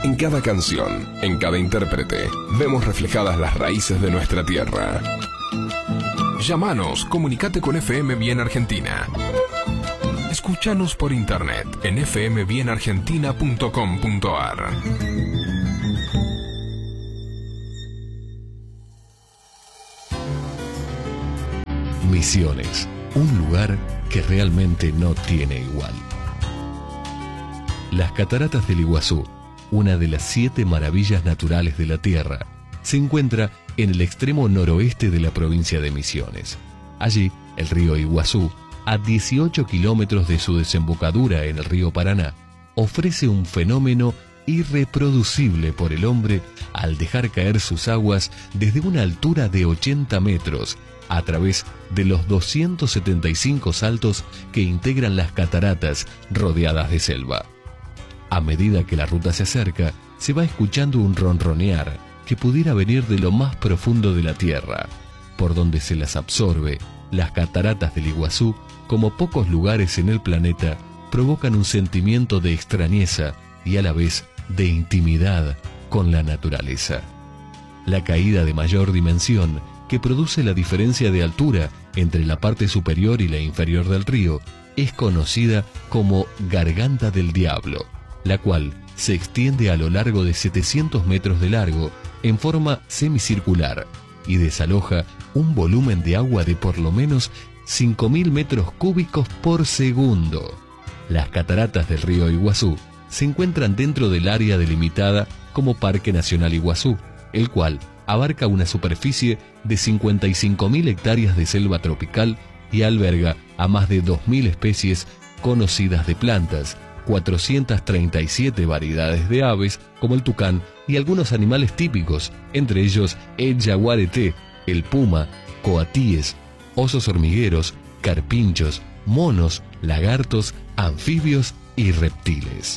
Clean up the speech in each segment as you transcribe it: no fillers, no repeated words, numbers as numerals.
En cada canción, en cada intérprete, vemos reflejadas las raíces de nuestra tierra. Llámanos, comunicate con FM Bien Argentina. Escúchanos por internet en fmbienargentina.com.ar. Misiones, un lugar que realmente no tiene igual. Las cataratas del Iguazú, una de las 7 maravillas naturales de la Tierra, se encuentra en el extremo noroeste de la provincia de Misiones. Allí, el río Iguazú, a 18 kilómetros de su desembocadura en el río Paraná, ofrece un fenómeno irreproducible por el hombre al dejar caer sus aguas desde una altura de 80 metros a través de los 275 saltos que integran las cataratas rodeadas de selva. A medida que la ruta se acerca, se va escuchando un ronronear que pudiera venir de lo más profundo de la tierra, por donde se las absorbe. Las cataratas del Iguazú, como pocos lugares en el planeta, provocan un sentimiento de extrañeza y a la vez de intimidad con la naturaleza. La caída de mayor dimensión, que produce la diferencia de altura entre la parte superior y la inferior del río, es conocida como Garganta del Diablo, la cual se extiende a lo largo de 700 metros de largo en forma semicircular y desaloja un volumen de agua de por lo menos 5.000 metros cúbicos por segundo. Las cataratas del río Iguazú se encuentran dentro del área delimitada como Parque Nacional Iguazú, el cual abarca una superficie de 55.000 hectáreas de selva tropical y alberga a más de 2.000 especies conocidas de plantas, 437 variedades de aves como el tucán y algunos animales típicos, entre ellos el yaguareté, el puma, coatíes, osos hormigueros, carpinchos, monos, lagartos, anfibios y reptiles.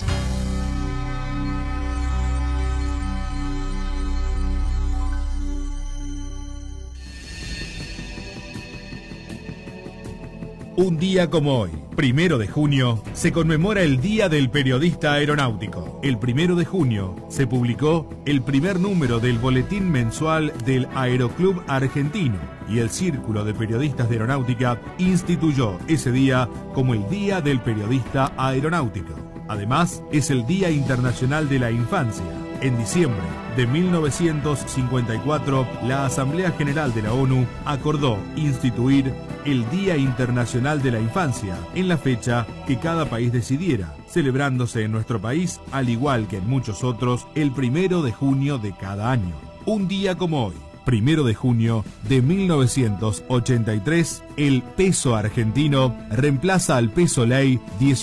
Un día como hoy, 1 de junio, se conmemora el Día del Periodista Aeronáutico. El 1 de junio se publicó el primer número del boletín mensual del Aeroclub Argentino y el Círculo de Periodistas de Aeronáutica instituyó ese día como el Día del Periodista Aeronáutico. Además, es el Día Internacional de la Infancia. En diciembre de 1954, la Asamblea General de la ONU acordó instituir el Día Internacional de la Infancia en la fecha que cada país decidiera, celebrándose en nuestro país, al igual que en muchos otros, el 1 de junio de cada año. Un día como hoy, 1 de junio de 1983, el peso argentino reemplaza al peso ley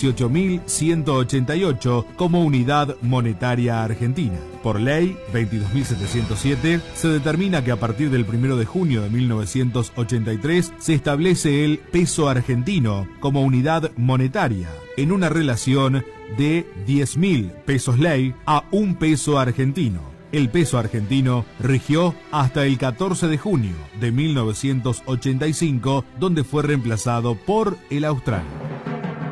18.188 como unidad monetaria argentina. Por ley 22.707 se determina que a partir del 1 de junio de 1983 se establece el peso argentino como unidad monetaria en una relación de 10.000 pesos ley a un peso argentino. El peso argentino rigió hasta el 14 de junio de 1985, donde fue reemplazado por el austral.